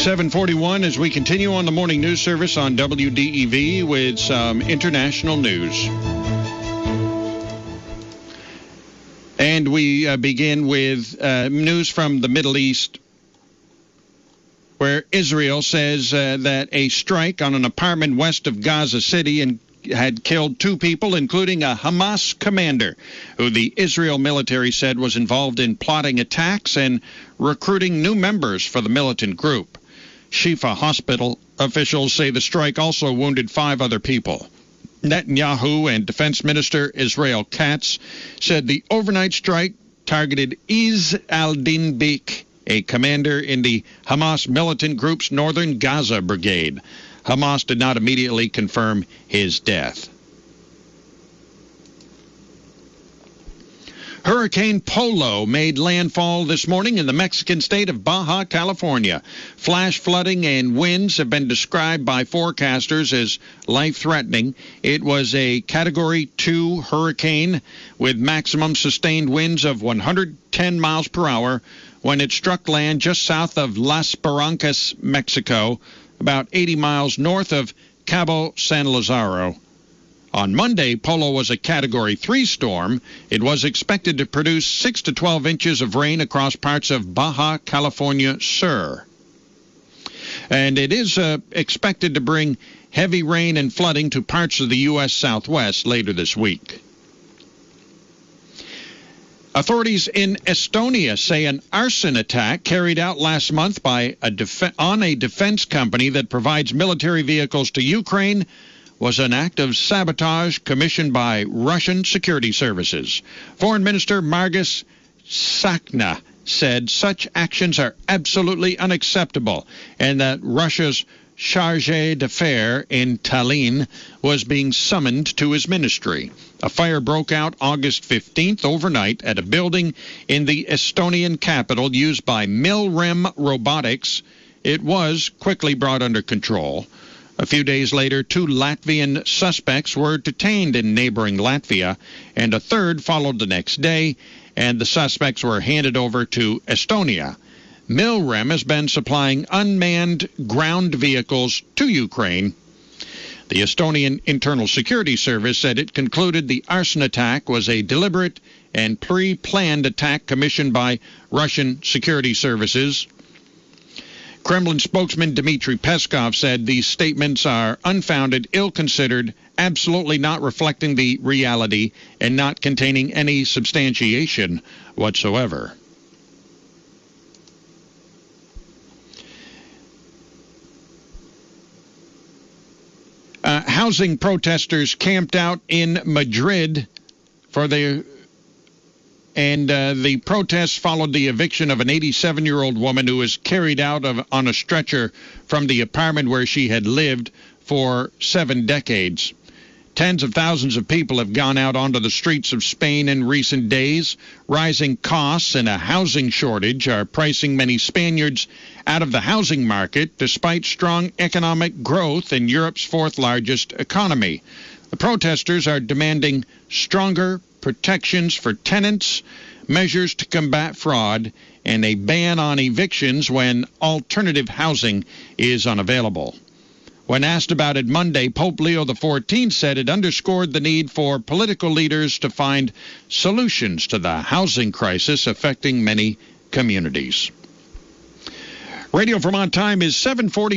7:41 as we continue on the morning news service on WDEV with some international news. And we begin with news from the Middle East, where Israel says that a strike on an apartment west of Gaza City had killed 2 people, including a Hamas commander, who the Israel military said was involved in plotting attacks and recruiting new members for the militant group. Shifa hospital officials say the strike also wounded 5 other people. Netanyahu and Defense Minister Israel Katz said the overnight strike targeted Izz al-Din Bik, a commander in the Hamas militant group's northern Gaza brigade. Hamas did not immediately confirm his death. Hurricane Polo made landfall this morning in the Mexican state of Baja California. Flash flooding and winds have been described by forecasters as life-threatening. It was a Category 2 hurricane with maximum sustained winds of 110 miles per hour when it struck land just south of Las Barrancas, Mexico, about 80 miles north of Cabo San Lazaro. On Monday, Polo was a Category 3 storm. It was expected to produce 6 to 12 inches of rain across parts of Baja California Sur. And it is expected to bring heavy rain and flooding to parts of the U.S. Southwest later this week. Authorities in Estonia say an arson attack carried out last month by a defense company that provides military vehicles to Ukraine was an act of sabotage commissioned by Russian security services. Foreign Minister Margus Sakna said such actions are absolutely unacceptable and that Russia's chargé d'affaires in Tallinn was being summoned to his ministry. A fire broke out August 15th overnight at a building in the Estonian capital used by Milrem Robotics. It was quickly brought under control. A few days later, 2 Latvian suspects were detained in neighboring Latvia, and a third followed the next day, and the suspects were handed over to Estonia. Milrem has been supplying unmanned ground vehicles to Ukraine. The Estonian Internal Security Service said it concluded the arson attack was a deliberate and pre-planned attack commissioned by Russian security services. Kremlin spokesman Dmitry Peskov said these statements are unfounded, ill-considered, absolutely not reflecting the reality, and not containing any substantiation whatsoever. Housing protesters camped out in Madrid and the protests followed the eviction of an 87-year-old woman who was carried out on a stretcher from the apartment where she had lived for 7 decades. Tens of thousands of people have gone out onto the streets of Spain in recent days. Rising costs and a housing shortage are pricing many Spaniards out of the housing market, despite strong economic growth in Europe's 4th largest economy. The protesters are demanding stronger protections for tenants, measures to combat fraud, and a ban on evictions when alternative housing is unavailable. When asked about it Monday, Pope Leo XIV said it underscored the need for political leaders to find solutions to the housing crisis affecting many communities. Radio Vermont time is 7:40.